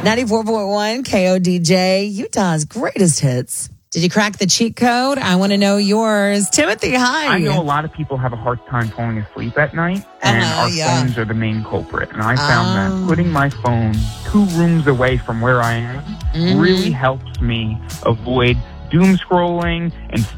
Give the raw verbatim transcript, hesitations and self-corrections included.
ninety-four point one K O D J, Utah's greatest hits. Did you crack the cheat code? I want to know yours. Timothy, hi. I know a lot of people have a hard time falling asleep at night, and Uh-huh, our yeah. phones are the main culprit. And I found Oh. that putting my phone two rooms away from where I am Mhm. really helps me avoid doom scrolling and